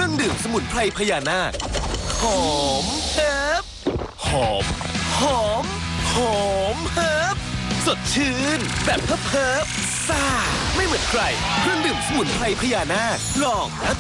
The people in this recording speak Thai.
รื่องดื่มสมุนไพรพญานาคหอมเฮิบหอมหอมหอมเฮิบสดชื่นแบบเฮิบซ่าไม่เหมือนใครเครื่องดื่มสมุนไพรพญานาคลองแล้ว